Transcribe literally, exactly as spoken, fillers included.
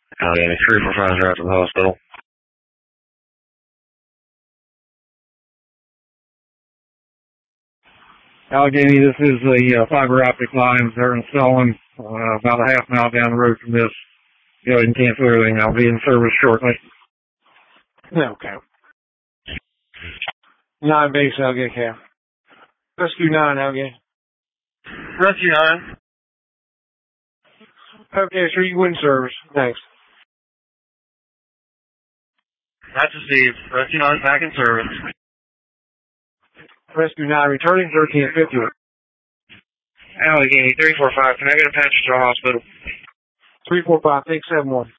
Allegheny three four five drive to the hospital. Allegheny, this is the uh, fiber optic lines they're installing uh, about a half mile down the road from this. Go ahead and cancel everything. I'll be in service shortly. Okay. Nine base, Allegheny Cab. Rescue nine, Allegheny. Rescue nine. Okay, sure, you win service. Thanks. That's received. Rescue nine back in service. Rescue nine returning, thirteen fifty. Allegheny three four five, can I get a patch to the hospital? three four five, take seven one.